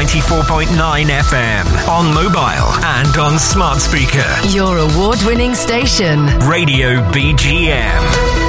94.9 FM. On mobile and on smart speaker. Your award-winning station. Radio BGM.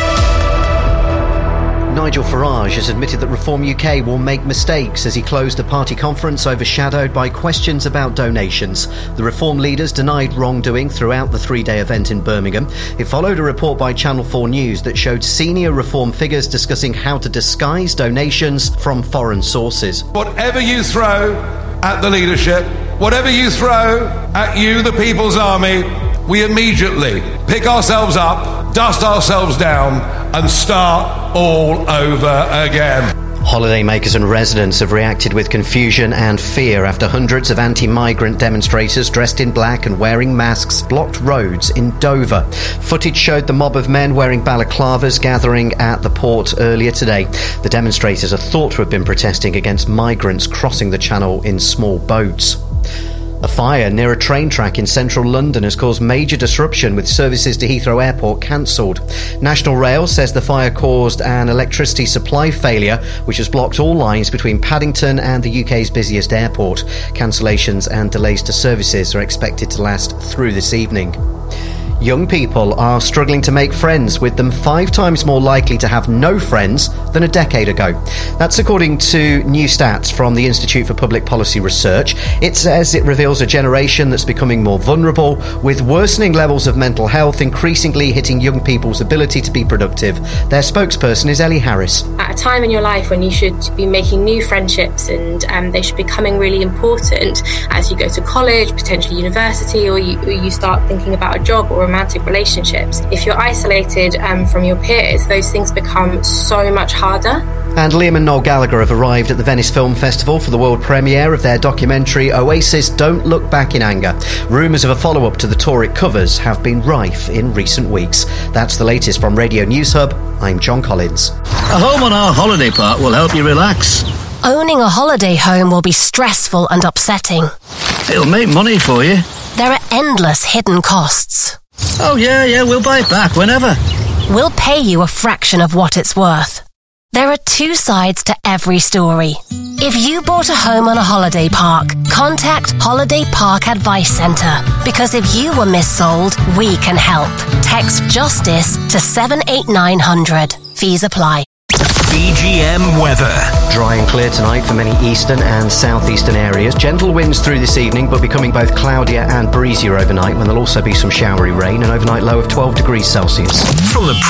Nigel Farage has admitted that Reform UK will make mistakes as he closed a party conference overshadowed by questions about donations. The Reform leaders denied wrongdoing throughout the three-day event in Birmingham. It followed a report by Channel 4 News that showed senior Reform figures discussing how to disguise donations from foreign sources. Whatever you throw at the leadership, whatever you throw at you, the People's Army, we immediately pick ourselves up, dust ourselves down and start all over again. Holidaymakers and residents have reacted with confusion and fear after hundreds of anti-migrant demonstrators dressed in black and wearing masks blocked roads in Dover. Footage showed the mob of men wearing balaclavas gathering at the port earlier today. The demonstrators are thought to have been protesting against migrants crossing the channel in small boats. A fire near a train track in central London has caused major disruption with services to Heathrow Airport cancelled. National Rail says the fire caused an electricity supply failure which has blocked all lines between Paddington and the UK's busiest airport. Cancellations and delays to services are expected to last through this evening. Young people are struggling to make friends, with them 5 times more likely to have no friends than a decade ago. That's according to new stats from the Institute for Public Policy Research. It says it reveals a generation that's becoming more vulnerable, with worsening levels of mental health increasingly hitting young people's ability to be productive. Their spokesperson is Ellie Harris. At a time in your life when you should be making new friendships and they should be becoming really important as you go to college, potentially university, or you start thinking about a job or romantic relationships. If you're isolated from your peers, those things become so much harder. And Liam and Noel Gallagher have arrived at the Venice Film Festival for the world premiere of their documentary Oasis Don't Look Back in Anger. Rumours of a follow-up to the tour it covers have been rife in recent weeks. That's the latest from Radio News Hub. I'm John Collins. A home on our holiday park will help you relax. Owning a holiday home will be stressful and upsetting. It'll make money for you. There are endless hidden costs. Oh, yeah, we'll buy it back whenever. We'll pay you a fraction of what it's worth. There are 2 sides to every story. If you bought a home on a holiday park, contact Holiday Park Advice Centre, because if you were missold, we can help. Text JUSTICE to 78900. Fees apply. BGM weather. Dry and clear tonight for many eastern and southeastern areas. Gentle winds through this evening, but becoming both cloudier and breezier overnight, when there'll also be some showery rain. An overnight low of 12 degrees Celsius. From the